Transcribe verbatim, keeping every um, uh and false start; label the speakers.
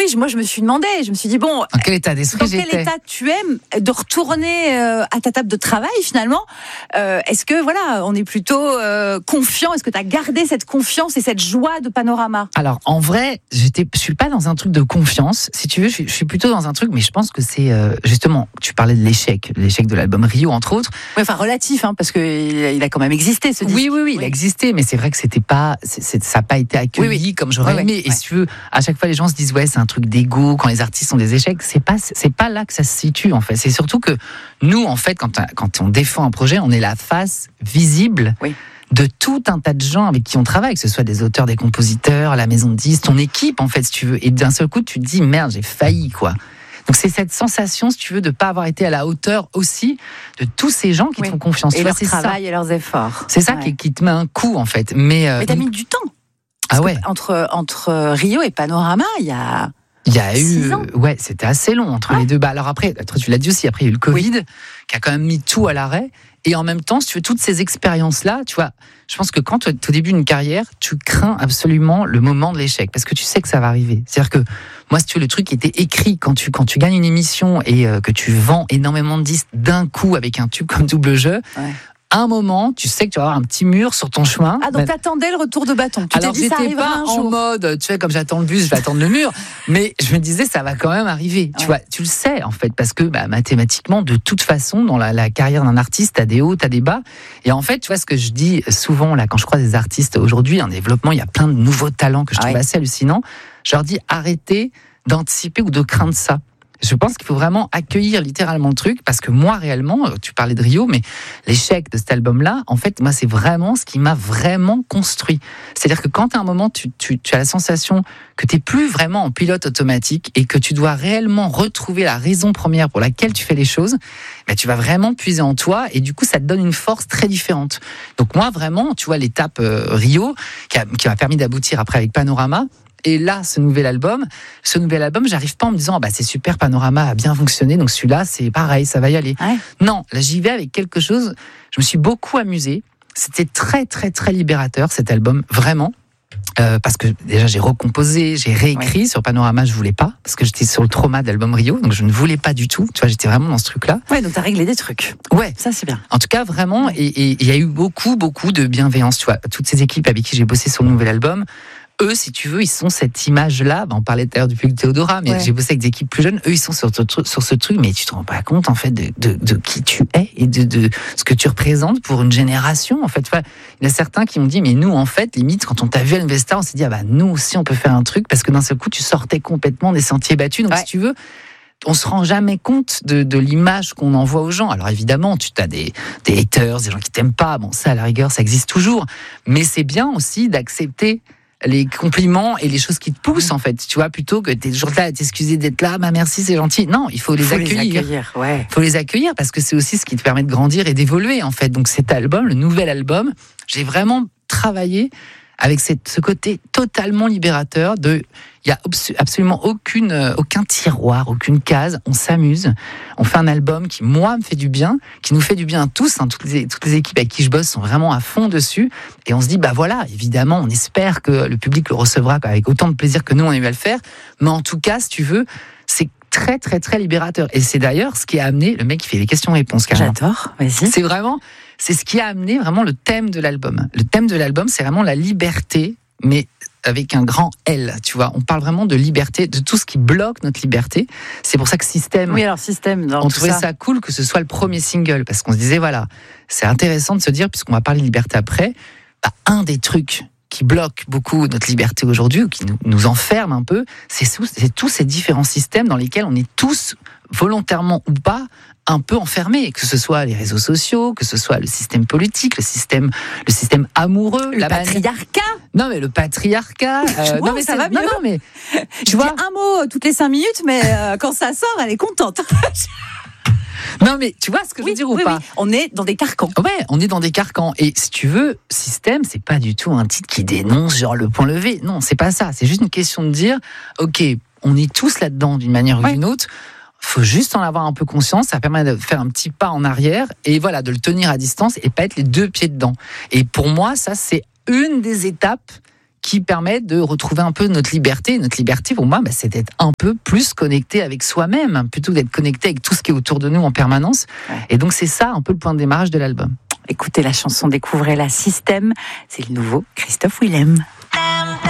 Speaker 1: oui, moi je me suis demandé, je me suis dit bon,
Speaker 2: dans quel état d'esprit
Speaker 1: dans
Speaker 2: j'étais.
Speaker 1: quel état tu es de retourner euh, à ta table de travail finalement. Euh, est-ce que voilà, on est plutôt euh, confiant? Est-ce que tu as gardé cette confiance et cette joie de Panorama?
Speaker 2: Alors en vrai, j'étais, je suis pas dans un truc de confiance. Si tu veux, je suis, je suis plutôt dans un truc, mais je pense que c'est euh, justement, tu parlais de l'échec, l'échec de l'album Rio entre autres.
Speaker 1: Oui, enfin relatif, hein, parce que il a quand même existé ce disque.
Speaker 2: Oui, oui, oui, il
Speaker 1: oui.
Speaker 2: a existé, mais c'est vrai que c'était pas, c'est, c'est, ça n'a pas été accueilli oui, oui. comme j'aurais
Speaker 1: oui,
Speaker 2: aimé.
Speaker 1: oui,
Speaker 2: et
Speaker 1: ouais.
Speaker 2: si tu veux, à chaque fois les gens se disent ouais, c'est un truc d'ego quand les artistes ont des échecs. C'est pas, c'est pas là que ça se situe en fait. C'est surtout que nous, en fait, quand, quand on défend un projet, on est la face visible.
Speaker 1: Oui.
Speaker 2: De tout un tas de gens avec qui on travaille, que ce soit des auteurs, des compositeurs, la maison de disques, ton équipe en fait, si tu veux. Et d'un seul coup, tu te dis merde, j'ai failli quoi. Donc c'est cette sensation, si tu veux, de pas avoir été à la hauteur aussi de tous ces gens qui
Speaker 1: oui.
Speaker 2: te font confiance.
Speaker 1: Et
Speaker 2: tu
Speaker 1: leur
Speaker 2: vois, c'est
Speaker 1: travail
Speaker 2: ça.
Speaker 1: et leurs efforts.
Speaker 2: C'est ça
Speaker 1: ouais.
Speaker 2: qui, qui te met un coup en fait. Mais, euh,
Speaker 1: Mais t'as
Speaker 2: donc...
Speaker 1: mis du temps.
Speaker 2: Ah ouais.
Speaker 1: Entre entre Rio et Panorama, il y a.
Speaker 2: Il y a eu,
Speaker 1: ans.
Speaker 2: ouais, c'était assez long entre
Speaker 1: ouais.
Speaker 2: les deux. Bah alors après, tu l'as dit aussi, après il y a eu le Covid oui. qui a quand même mis tout à l'arrêt. Et en même temps, si tu veux, toutes ces expériences-là, tu vois, je pense que quand tu es au début d'une carrière, tu crains absolument le moment de l'échec parce que tu sais que ça va arriver. C'est-à-dire que moi, si tu veux, le truc qui était écrit quand tu quand tu gagnes une émission et euh, que tu vends énormément de disques d'un coup avec un tube comme Double Jeu. Ouais. À un moment, tu sais que tu vas avoir un petit mur sur ton chemin.
Speaker 1: Ah, donc ben... t'attendais le retour de bâton. Tu
Speaker 2: Alors,
Speaker 1: t'es dit, ça
Speaker 2: j'étais pas
Speaker 1: un
Speaker 2: en
Speaker 1: jour.
Speaker 2: mode, tu sais, comme j'attends le bus, je vais attendre le mur. Mais je me disais, ça va quand même arriver. Ouais. Tu vois, tu le sais, en fait, parce que bah, mathématiquement, de toute façon, dans la, la carrière d'un artiste, t'as des hauts, t'as des bas. Et en fait, tu vois, ce que je dis souvent, là, quand je croise des artistes aujourd'hui, en développement, il y a plein de nouveaux talents que je trouve ouais. assez hallucinants. Je leur dis, arrêtez d'anticiper ou de craindre ça. Je pense qu'il faut vraiment accueillir littéralement le truc parce que moi réellement, tu parlais de Rio, mais l'échec de cet album-là, en fait, moi c'est vraiment ce qui m'a vraiment construit. C'est-à-dire que quand à un moment tu, tu, tu as la sensation que t'es plus vraiment en pilote automatique et que tu dois réellement retrouver la raison première pour laquelle tu fais les choses, ben tu vas vraiment puiser en toi et du coup ça te donne une force très différente. Donc moi vraiment, tu vois l'étape euh, Rio qui, a, qui m'a permis d'aboutir après avec Panorama. Et là, ce nouvel album, ce nouvel album, j'arrive pas en me disant, ah bah c'est super, Panorama a bien fonctionné, donc celui-là, c'est pareil, ça va y aller. Ouais. Non, là, j'y vais avec quelque chose. Je me suis beaucoup amusée. C'était très, très, très libérateur cet album, vraiment. Euh, parce que déjà j'ai recomposé, j'ai réécrit ouais. sur Panorama, je voulais pas parce que j'étais sur le trauma d'album Rio, donc je ne voulais pas du tout. Tu vois, j'étais vraiment dans ce truc-là.
Speaker 1: Ouais, donc t'as réglé des trucs.
Speaker 2: Ouais,
Speaker 1: ça c'est bien.
Speaker 2: En tout cas, vraiment, et il y a eu beaucoup, beaucoup de bienveillance. Tu vois, toutes ces équipes avec qui j'ai bossé sur le nouvel album. Eux, si tu veux, ils sont cette image-là. On parlait tout à l'heure du public Théodora, mais ouais. j'ai bossé avec des équipes plus jeunes. Eux, ils sont sur, sur ce truc, mais tu te rends pas compte, en fait, de, de, de qui tu es et de, de ce que tu représentes pour une génération, en fait. Enfin, il y a certains qui m'ont dit, mais nous, en fait, limite, quand on t'a vu à l'Investar, on s'est dit, ah bah, nous aussi, on peut faire un truc, parce que d'un seul coup, tu sortais complètement des sentiers battus. Donc, ouais. si tu veux, on se rend jamais compte de, de l'image qu'on envoie aux gens. Alors évidemment, tu as des, des haters, des gens qui t'aiment pas. Bon, ça, à la rigueur, ça existe toujours. Mais c'est bien aussi d'accepter les compliments et les choses qui te poussent, en fait, tu vois, plutôt que t'es toujours là à t'excuser d'être là, bah merci, c'est gentil. Non, il faut les
Speaker 1: faut
Speaker 2: accueillir.
Speaker 1: Les accueillir ouais.
Speaker 2: Il faut les accueillir parce que c'est aussi ce qui te permet de grandir et d'évoluer, en fait. Donc cet album, le nouvel album, j'ai vraiment travaillé avec cette, ce côté totalement libérateur de, il y a absolument aucune, aucun tiroir, aucune case. On s'amuse. On fait un album qui, moi, me fait du bien, qui nous fait du bien à tous. Hein, toutes les, toutes les équipes avec qui je bosse sont vraiment à fond dessus. Et on se dit, bah voilà, évidemment, on espère que le public le recevra avec autant de plaisir que nous, on a eu à le faire. Mais en tout cas, si tu veux, c'est très, très, très libérateur. Et c'est d'ailleurs ce qui a amené le mec qui fait les questions-réponses. Carrément.
Speaker 1: J'adore, vas-y.
Speaker 2: C'est vraiment, c'est ce qui a amené vraiment le thème de l'album. Le thème de l'album, c'est vraiment la liberté, mais avec un grand L, tu vois. On parle vraiment de liberté, de tout ce qui bloque notre liberté. C'est pour ça que Système...
Speaker 1: Oui, alors Système, dans
Speaker 2: on
Speaker 1: tout
Speaker 2: trouvait
Speaker 1: ça.
Speaker 2: ça cool que ce soit le premier single, parce qu'on se disait, voilà, c'est intéressant de se dire, puisqu'on va parler de liberté après, bah, un des trucs qui bloque beaucoup notre liberté aujourd'hui, ou qui nous, nous enferme un peu, c'est, c'est tous ces différents systèmes dans lesquels on est tous, volontairement ou pas, un peu enfermés, que ce soit les réseaux sociaux, que ce soit le système politique, le système, le système amoureux,
Speaker 1: le
Speaker 2: la
Speaker 1: patriarcat.
Speaker 2: Non mais le patriarcat. Euh,
Speaker 1: vois,
Speaker 2: non mais
Speaker 1: ça
Speaker 2: c'est,
Speaker 1: va mieux.
Speaker 2: Non, non mais
Speaker 1: tu Je vois dis un mot toutes les cinq minutes, mais euh, quand ça sort, elle est contente.
Speaker 2: Non mais tu vois ce que
Speaker 1: oui,
Speaker 2: je veux dire ou
Speaker 1: oui,
Speaker 2: pas
Speaker 1: oui. On est dans des carcans.
Speaker 2: Ouais, on est dans des carcans. Et si tu veux, Système, c'est pas du tout un titre qui dénonce genre le point levé. Non, c'est pas ça. C'est juste une question de dire, ok, on est tous là-dedans d'une manière ou ouais. d'une autre. Faut juste en avoir un peu conscience, ça permet de faire un petit pas en arrière et voilà, de le tenir à distance et pas être les deux pieds dedans. Et pour moi, ça, c'est une des étapes qui permet de retrouver un peu notre liberté. Notre liberté, pour moi, bah, c'est d'être un peu plus connecté avec soi-même, plutôt d'être connecté avec tout ce qui est autour de nous en permanence. Ouais. Et donc, c'est ça un peu le point de démarrage de l'album.
Speaker 1: Écoutez la chanson, découvrez la Système. C'est le nouveau Christophe Willem.